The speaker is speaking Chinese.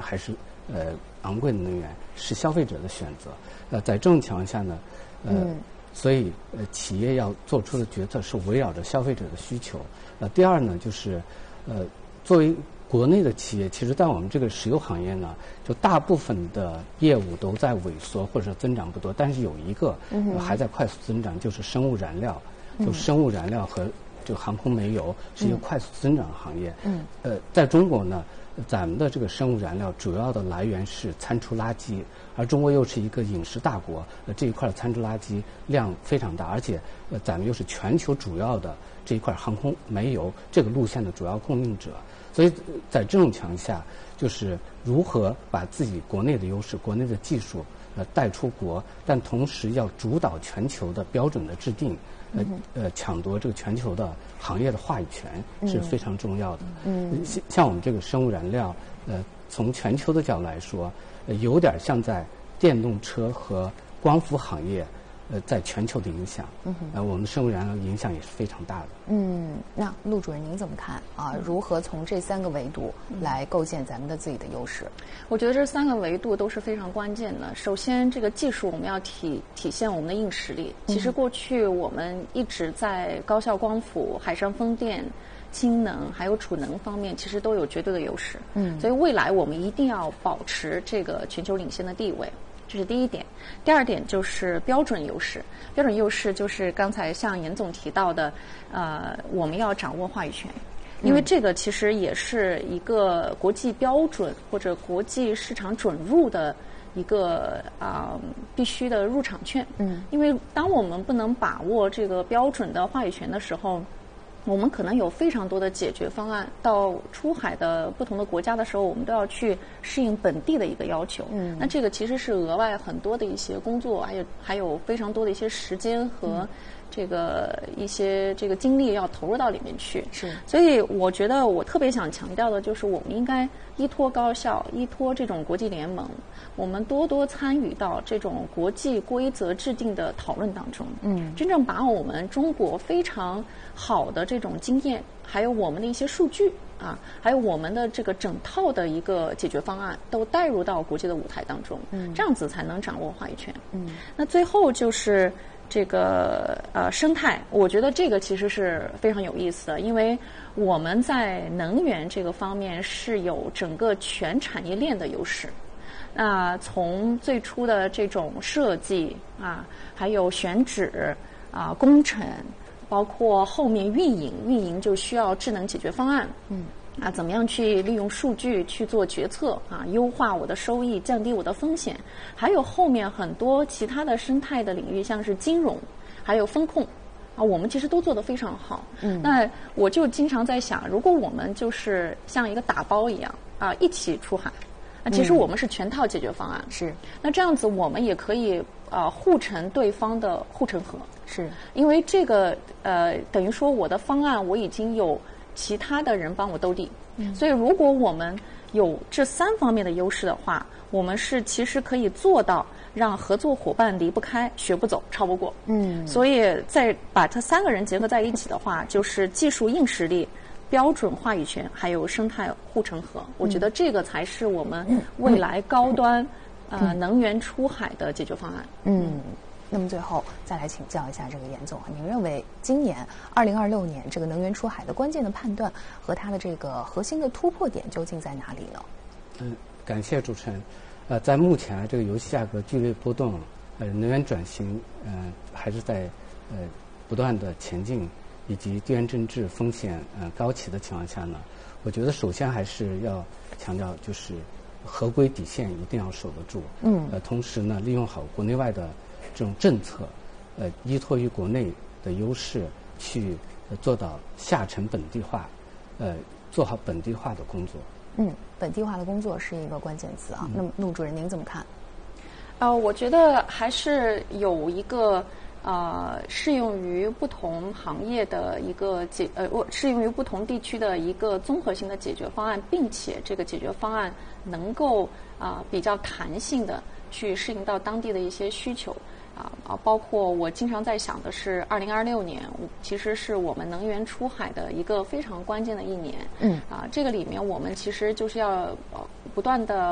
还是昂贵的能源，是消费者的选择。在这种情况下呢，所以企业要做出的决策是围绕着消费者的需求。第二呢，就是作为国内的企业，其实在我们这个石油行业呢，就大部分的业务都在萎缩或者增长不多，但是有一个还在快速增长，就是生物燃料。就生物燃料和就航空煤油是一个快速增长的行业。在中国呢，咱们的这个生物燃料主要的来源是餐厨垃圾，而中国又是一个饮食大国，这一块的餐厨垃圾量非常大，而且咱们又是全球主要的这一块航空煤油这个路线的主要供应者。所以在这种情况下，就是如何把自己国内的优势、国内的技术带出国，但同时要主导全球的标准的制定，抢夺这个全球的行业的话语权是非常重要的。像我们这个生物燃料，从全球的角度来说，有点像在电动车和光伏行业。在全球的影响，我们生物燃料影响也是非常大的。 那陆主任您怎么看啊？如何从这3个维度来构建咱们的自己的优势？ 我觉得这3个维度都是非常关键的。首先，这个技术我们要体现我们的硬实力。其实过去我们一直在高效光伏、海上风电、氢能还有储能方面，其实都有绝对的优势。所以未来我们一定要保持这个全球领先的地位。这是第一点。第二点就是标准优势。标准优势就是刚才像严总提到的，我们要掌握话语权，因为这个其实也是一个国际标准或者国际市场准入的一个必须的入场券。因为当我们不能把握这个标准的话语权的时候，我们可能有非常多的解决方案，到出海的不同的国家的时候，我们都要去适应本地的一个要求。那这个其实是额外很多的一些工作，还有非常多的一些时间和一些精力要投入到里面去。所以我觉得我特别想强调的就是，我们应该依托高校，依托这种国际联盟，我们多多参与到这种国际规则制定的讨论当中。真正把我们中国非常好的这种经验，还有我们的一些数据还有我们的这个整套的一个解决方案，都带入到国际的舞台当中。这样子才能掌握话语权。那最后就是这个生态，我觉得这个其实是非常有意思的，因为我们在能源这个方面是有整个全产业链的优势。从最初的这种设计还有选址工程，包括后面运营就需要智能解决方案。怎么样去利用数据去做决策优化我的收益，降低我的风险，还有后面很多其他的生态的领域，像是金融，还有风控我们其实都做得非常好。那我就经常在想，如果我们就是像一个打包一样一起出海，其实我们是全套解决方案。那这样子我们也可以护城对方的护城河。因为这个等于说我的方案我已经有其他的人帮我兜底。所以如果我们有这3方面的优势的话，我们是其实可以做到让合作伙伴离不开，学不走，超不过。所以再把这3个人结合在一起的话，就是技术硬实力、标准话语权，还有生态护城河。我觉得这个才是我们未来高端能源出海的解决方案。 那么最后再来请教一下这个严总您认为今年2026年这个能源出海的关键的判断和它的这个核心的突破点究竟在哪里呢？ 感谢主持人。在目前这个油气价格剧烈波动，能源转型还是在不断的前进，以及地缘政治风险高企的情况下呢，我觉得首先还是要强调就是合规底线一定要守得住。同时呢，利用好国内外的这种政策，依托于国内的优势去做到下沉本地化，做好本地化的工作。 本地化的工作是一个关键词那么陆主任您怎么看？ 我觉得还是有一个适用于不同行业的一个适用于不同地区的一个综合性的解决方案，并且这个解决方案能够比较弹性的去适应到当地的一些需求。包括我经常在想的是2026年其实是我们能源出海的一个非常关键的一年。这个里面我们其实就是要不断的